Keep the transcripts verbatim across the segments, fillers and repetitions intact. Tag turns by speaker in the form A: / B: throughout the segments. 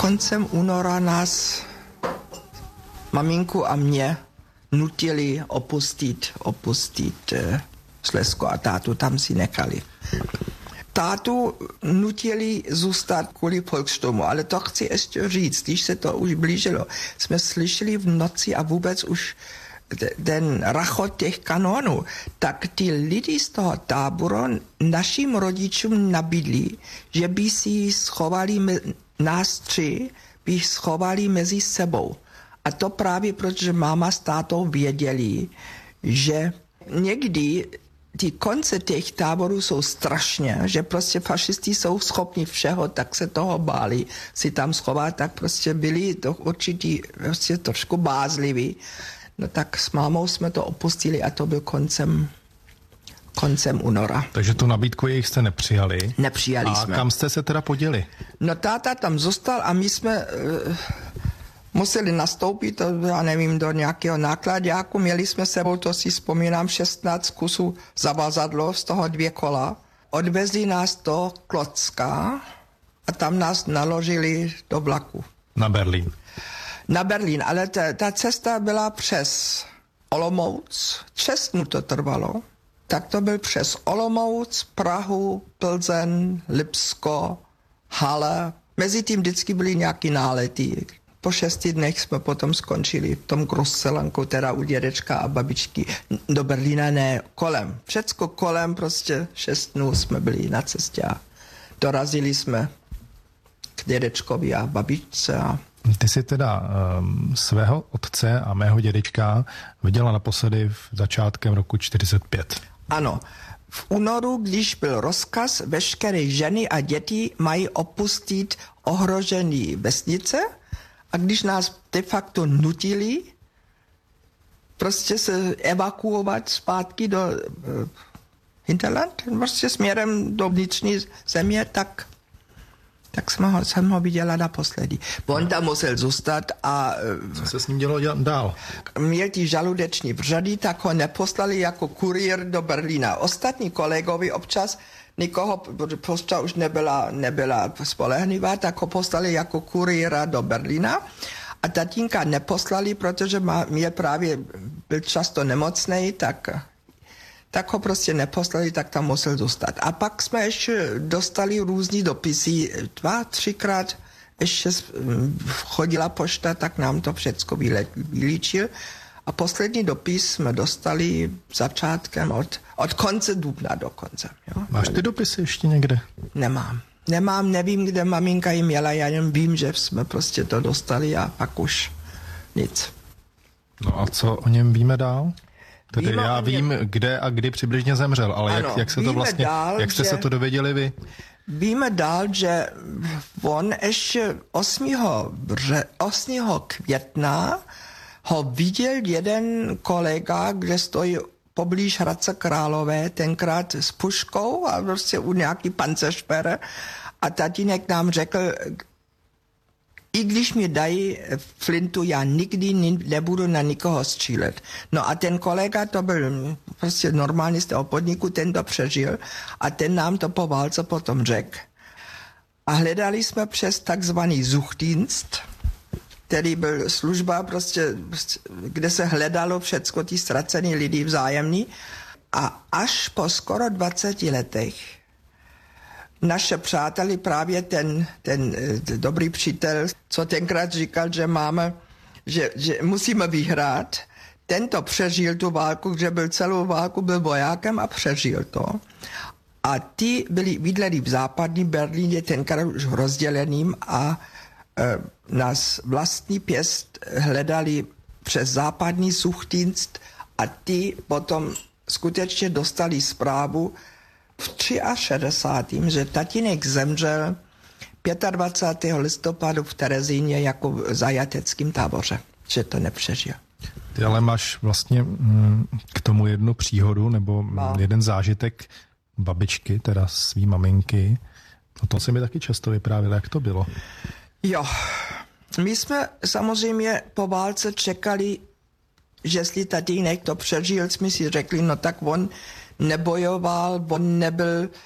A: koncem února nás, maminku a mě, nutili opustit, opustit eh, Slezsko a tátu tam si nechali. Tátu nutili zůstat kvůli Volkssturmu, ale to chci ještě říct, když se to už blížilo. Jsme slyšeli v noci a vůbec už ten rachot těch kanonů, tak ty lidi z toho táboru našim rodičům nabídli, že by si schovali me- nás tři, by schovali mezi sebou. A to právě protože máma s tátou věděli, že někdy ty konce těch táborů jsou strašně, že prostě fašisti jsou schopni všeho, tak se toho báli si tam schovat, tak prostě byli to určitý prostě trošku bázliví. No tak s mámou jsme to opustili a to byl koncem, koncem února.
B: Takže tu nabídku jejich jste nepřijali?
A: Nepřijali
B: a
A: jsme.
B: A kam jste se teda poděli?
A: No táta tam zůstal a my jsme uh, museli nastoupit, já nevím, do nějakého nákladáku. Měli jsme sebou, to si vzpomínám, šestnáct kusů zavazadlo, z toho dvě kola. Odvezli nás do Klocka a tam nás naložili do vlaku.
B: Na Berlín.
A: Na Berlín, ale ta, ta cesta byla přes Olomouc, šest dnů to trvalo, tak to byl přes Olomouc, Prahu, Plzeň, Lipsko, Halle. Mezi tím vždycky byly nějaký nálety. Po šesti dnech jsme potom skončili v tom Großselanku, teda u dědečka a babičky. Do Berlína ne, kolem. Všecko kolem, prostě šest dnů jsme byli na cestě a dorazili jsme k dědečkovi a babičce a
B: Ty jsi teda um, svého otce a mého dědečka viděla naposledy v začátkem roku čtyřicet pět.
A: Ano. V únoru, když byl rozkaz, veškeré ženy a děti mají opustit ohrožené vesnice a když nás de facto nutili prostě se evakuovat zpátky do uh, Hinterland, prostě směrem do vnitřní země, tak tak jsem ho, jsem ho viděla naposledy. On tam musel zůstat a
B: Co se s ním dělo dál?
A: Měl ty žaludeční vřady, tak ho neposlali jako kurýr do Berlína. Ostatní kolegovi občas nikoho, pošta už nebyla, nebyla spolehlivá, tak ho poslali jako kurýra do Berlína. A tatínka neposlali, protože má, měl právě, byl často nemocnej, tak tak ho prostě neposlali, tak tam musel zůstat. A pak jsme ještě dostali různý dopisy, dva, třikrát ještě chodila pošta, tak nám to všecko vylíčil. A poslední dopis jsme dostali začátkem od, od konce dubna do konce. Jo?
B: Máš ty dopisy ještě někde?
A: Nemám. Nemám, nevím, kde maminka jim měla, já jen vím, že jsme prostě to dostali a pak už nic.
B: No a co o něm víme dál? Tedy
A: Víme
B: já vím, mě... kde a kdy přibližně zemřel, ale ano, jak, jak se to vlastně, dál, jak jste že... se to dověděli vy?
A: Víme dál, že on ještě osmého května ho viděl jeden kolega, kde stojí poblíž Hradce Králové, tenkrát s puškou a prostě u nějaký panceršpere a tatínek nám řekl, i když mi dají flintu, já nikdy nebudu na nikoho střílet. No a ten kolega, to byl prostě normální z toho podniku, ten to přežil a ten nám to po válce potom řekl. A hledali jsme přes takzvaný Suchdienst, který byl služba prostě, kde se hledalo všecko ty ztracený lidi vzájemný a až po skoro dvaceti letech naše přáteli, právě ten, ten, ten dobrý přítel, co tenkrát říkal, že máme, že, že musíme vyhrát, tento přežil tu válku, že byl celou válku, byl vojákem a přežil to. A ty byli bydleli v západní Berlíně, tenkrát už rozděleným a e, nás vlastní pěst hledali přes západní Suchdienst a ty potom skutečně dostali zprávu, v šedesátém třetím že tatínek zemřel dvacátého pátého listopadu v Terezíně jako v zajateckém táboře, že to nepřežil.
B: Ty ale máš vlastně mm, k tomu jednu příhodu nebo no. jeden zážitek babičky, teda svý maminky. No to se mi taky často vyprávělo, jak to bylo.
A: Jo, my jsme samozřejmě po válce čekali, že jestli tatínek to přežil, jsme si řekli, no tak on nebojoval, on nebyl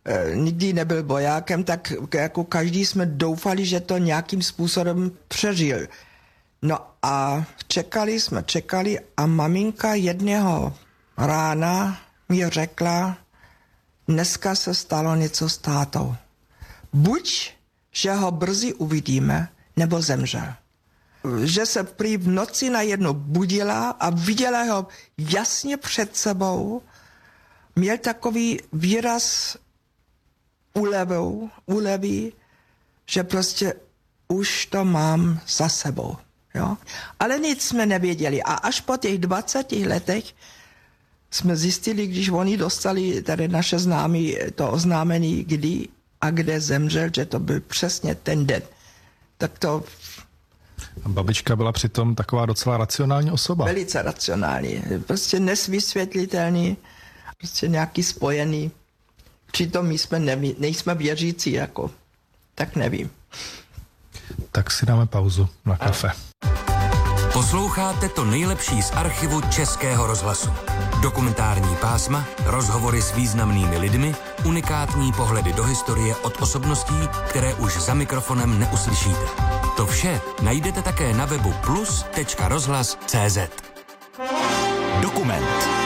A: e, nikdy nebyl bojákem, tak jako každý jsme doufali, že to nějakým způsobem přežil. No a čekali jsme, čekali a maminka jedného rána mi řekla, dneska se stalo něco s tátou. Buď, že ho brzy uvidíme, nebo zemřel. Že se prý v noci najednou budila a viděla ho jasně před sebou. Měl takový výraz úlevou, úlevy, že prostě už to mám za sebou. Jo? Ale nic jsme nevěděli. A až po těch dvaceti letech jsme zjistili, když oni dostali, tady naše známí, to oznámení, kdy a kde zemřel, že to byl přesně ten den. Tak to...
B: Babička byla přitom taková docela racionální osoba.
A: Velice racionální. Prostě nesvysvětlitelný, prostě nějaký spojený. Přitom my jsme neví, nejsme věřící, jako. Tak nevím.
B: Tak si dáme pauzu na kafe.
C: Posloucháte to nejlepší z archivu Českého rozhlasu. Dokumentární pásma, rozhovory s významnými lidmi, unikátní pohledy do historie od osobností, které už za mikrofonem neuslyšíte. To vše najdete také na webu plus tečka rozhlas tečka cé zet. Dokument.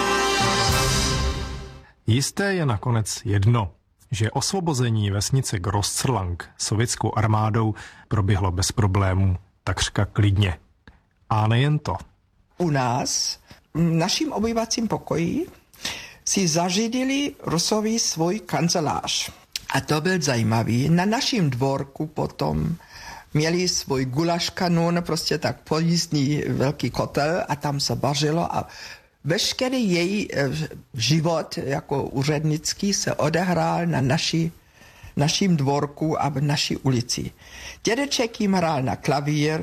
B: Jisté je nakonec jedno, že osvobození vesnice Großzrlang sovětskou armádou proběhlo bez problémů, takřka klidně. A nejen to.
A: U nás, v naším obyvacím pokoji, si zařídili Rusové svůj kancelář. A to byl zajímavý. Na naším dvorku potom měli svůj gulaš kanón, prostě tak pojízdný velký kotel a tam se vařilo a veškerý její život jako úřednický se odehrál na naší, naším dvorku a v naší ulici. Dědeček jim hrál na klavír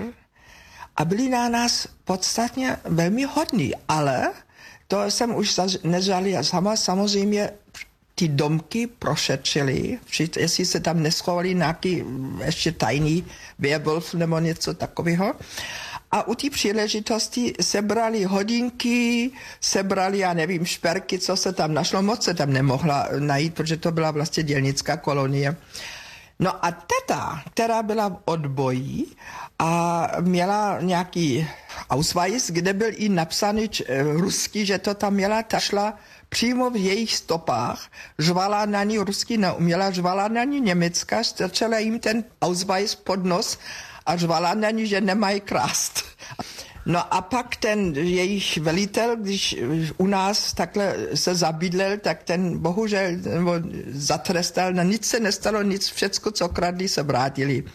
A: a byli na nás podstatně velmi hodní, ale to jsem už nežal sama, samozřejmě ty domky prošetřili, jestli se tam neschovali nějaký ještě tajný werwolf nebo něco takového. A u té příležitosti sebrali hodinky, sebrali, já nevím, šperky, co se tam našlo, moc se tam nemohla najít, protože to byla vlastně dělnická kolonie. No a teta, která byla v odboji a měla nějaký Ausweis, kde byl i napsaný ruský, že to tam měla, ta šla přímo v jejich stopách, žvala na ní rusky neuměla, žvala na ní německa, strčela jim ten Ausweis pod nos a žvala na ní, že nemají krást. No a pak ten jejich velitel, když u nás takhle se zabydlel, tak ten bohužel nebo zatrestal, na nic se nestalo, nic, všecko, co kradli, se vrátili.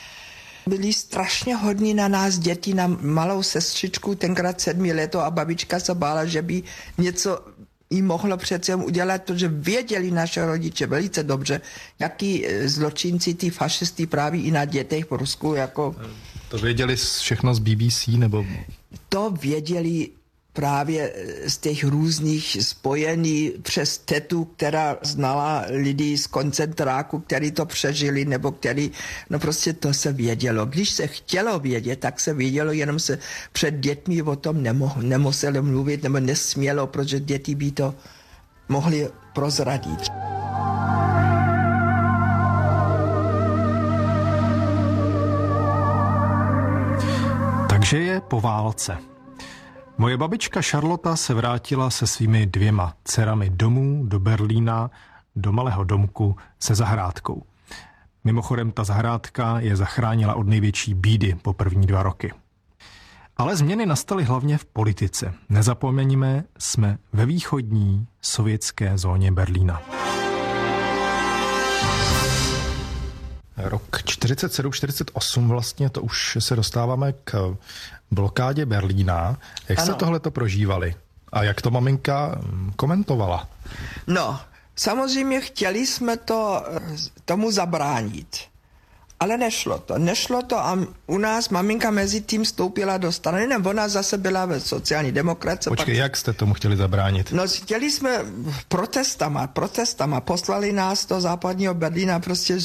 A: Byli strašně hodní na nás děti, na malou sestřičku, tenkrát sedmi leto a babička se bála, že by něco jí mohlo přece udělat, protože věděli naše rodiče velice dobře, jaký zločinci, ty fašisti právě i na dětech v Rusku. Jako...
B: To věděli všechno z B B C, nebo?
A: To věděli právě z těch různých spojení přes tetu, která znala lidi z koncentráku, který to přežili, nebo který, no prostě to se vědělo. Když se chtělo vědět, tak se vědělo, jenom se před dětmi o tom nemoh- nemuselo mluvit, nebo nesmělo, protože děti by to mohly prozradit.
B: Takže je po válce. Moje babička Charlotta se vrátila se svými dvěma dcerami domů do Berlína, do malého domku se zahrádkou. Mimochodem ta zahrádka je zachránila od největší bídy po první dva roky. Ale změny nastaly hlavně v politice. Nezapomeňme, jsme ve východní sovětské zóně Berlína. Rok čtyřicet sedm čtyřicet osm vlastně, to už se dostáváme k blokádě Berlína. Jak ano. se tohleto prožívali? A jak to maminka komentovala?
A: No, samozřejmě chtěli jsme to tomu zabránit. Ale nešlo to. Nešlo to a u nás maminka mezi tím vstoupila do strany, nebo ona zase byla ve sociální demokracie.
B: Počkej,
A: pak...
B: jak jste tomu chtěli zabránit?
A: No, chtěli jsme protestama, protestama. Poslali nás do západního Berlína prostě